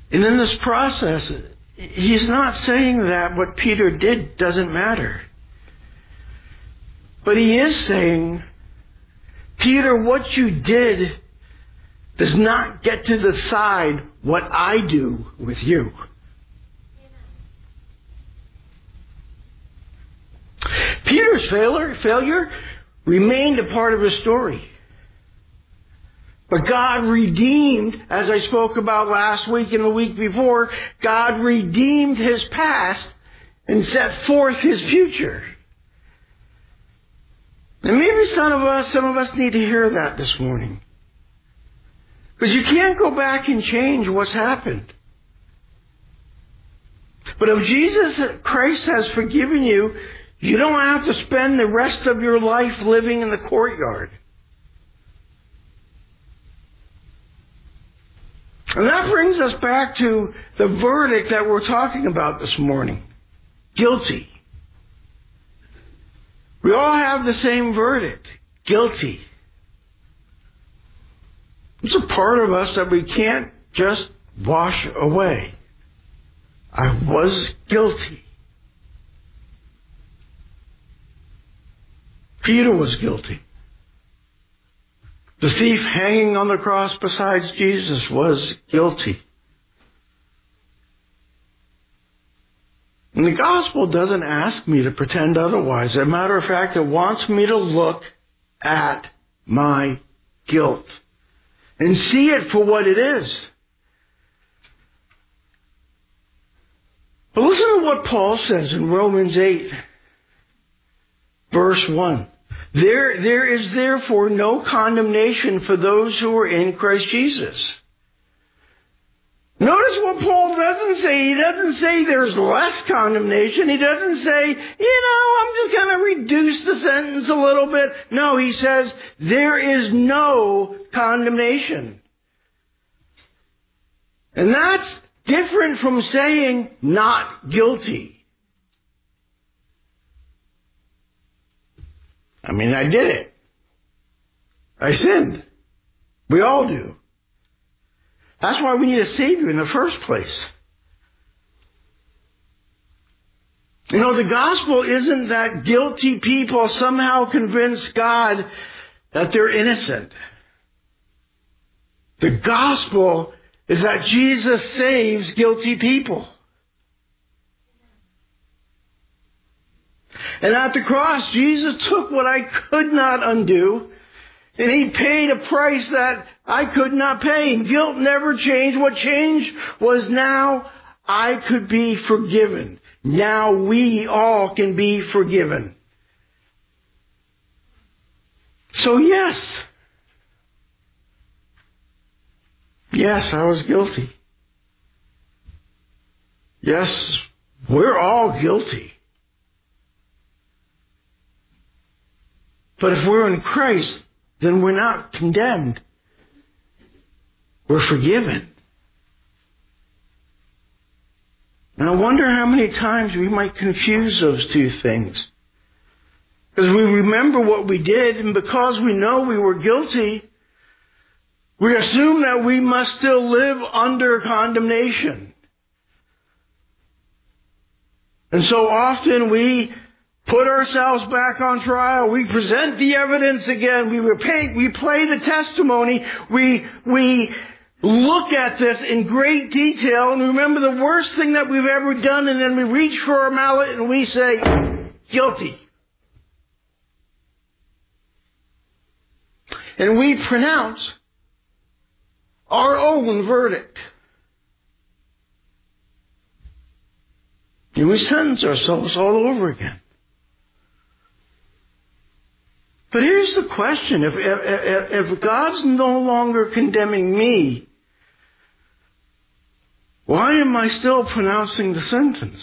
And in this process, he's not saying that what Peter did doesn't matter. But he is saying, Peter, what you did does not get to decide what I do with you. Peter's failure remained a part of his story. But God redeemed, as I spoke about last week and the week before, God redeemed his past and set forth his future. And maybe some of us need to hear that this morning. Because you can't go back and change what's happened. But if Jesus Christ has forgiven you, you don't have to spend the rest of your life living in the courtyard. And that brings us back to the verdict that we're talking about this morning. Guilty. We all have the same verdict. Guilty. It's a part of us that we can't just wash away. I was guilty. Peter was guilty. The thief hanging on the cross beside Jesus was guilty. And the gospel doesn't ask me to pretend otherwise. As a matter of fact, it wants me to look at my guilt and see it for what it is. But listen to what Paul says in Romans 8, verse 1. There is therefore no condemnation for those who are in Christ Jesus. Notice what Paul doesn't say. He doesn't say there's less condemnation. He doesn't say, I'm just going to reduce the sentence a little bit. No, he says there is no condemnation. And that's different from saying not guilty. I did it. I sinned. We all do. That's why we need a Savior in the first place. The gospel isn't that guilty people somehow convince God that they're innocent. The gospel is that Jesus saves guilty people. And at the cross, Jesus took what I could not undo, and he paid a price that I could not pay. And guilt never changed. What changed was now I could be forgiven. Now we all can be forgiven. So yes, I was guilty. Yes, we're all guilty. But if we're in Christ, then we're not condemned. We're forgiven. And I wonder how many times we might confuse those two things. Because we remember what we did, and because we know we were guilty, we assume that we must still live under condemnation. And so often we put ourselves back on trial. We present the evidence again. We play the testimony. We look at this in great detail and remember the worst thing that we've ever done, and then we reach for our mallet and we say, guilty. And we pronounce our own verdict. And we sentence ourselves all over again. But here's the question. If God's no longer condemning me, why am I still pronouncing the sentence?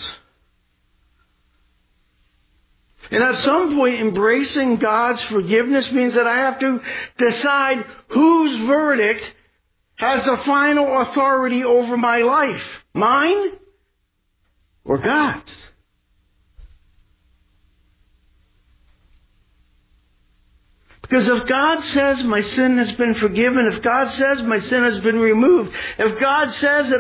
And at some point, embracing God's forgiveness means that I have to decide whose verdict has the final authority over my life. Mine or God's? Because if God says my sin has been forgiven, if God says my sin has been removed, if God says that